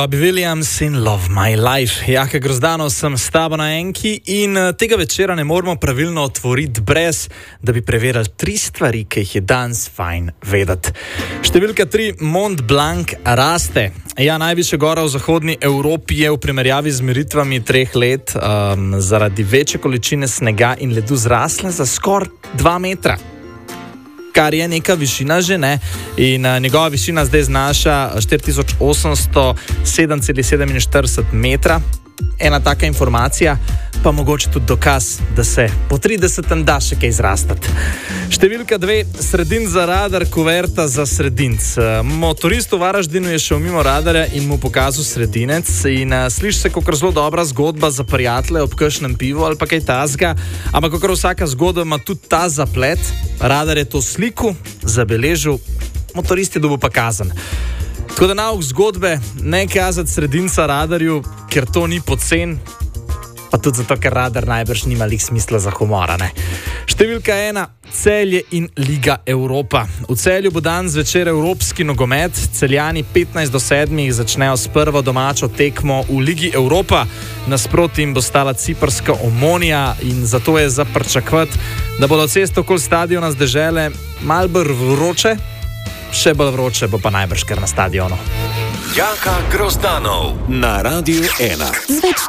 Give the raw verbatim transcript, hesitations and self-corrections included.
Robbie Williams in Love My Life. Jaka Grozdanov sem s tabo na enki in tega večera ne moramo pravilno otvoriti brez, da bi preverili tri stvari, ki jih je danes fajn vedeti. Številka tri, Mont Blanc raste. Ja, najvišja gora v zahodni Evropi je v primerjavi z meritvami treh let um, zaradi večje količine snega in ledu zrasla za skoraj dva metra. Kar je neka višina že, ne? In uh, njegova višina zdaj znaša štiri tisoč osemsto sedem celih sedeminštirideset metra. Ena taka informacija, pa mogoče tudi dokaz, da se po tridesetem da še kaj zrastati. Številka dve, sredin za radar, kuverta za sredinc. Motorist v Varaždinu je šel mimo radarja in mu pokazal sredinec in uh, sliši se kakor zelo dobra zgodba za prijatelje ob kakšnem pivu ali pa kaj tazga, ampak kakor vsaka zgodba ima tudi ta zaplet. Radar je to sliku, zabeležil, motorist je dobil pa kazen. Tako da nauk zgodbe, ne kazati sredinca radarju, ker to ni pocen, pa tudi zato, ker radar najbrž nima lih smisla za humora, ne. Številka ena, Celje in Liga Evropa. V Celju bo dan zvečer evropski nogomet, Celjani petnajst do sedmih začnejo s prvo domačo tekmo v Ligi Evropa. Nasproti jim bo stala ciprska Omonija in zato je za pričakovati, da bodo cesto okoli stadiona z dežele malo bolj vroče, še bolj vroče bo pa najbrž kar na stadionu. Jaka Grozdanov na Radiu ena.